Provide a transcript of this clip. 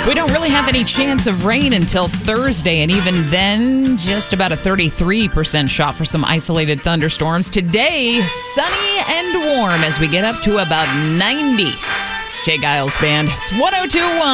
We don't really have any chance of rain until Thursday, and even then, just about a 33% shot for some isolated thunderstorms. Today, sunny and warm as we get up to about 90. Jay Giles Band. It's 102.1.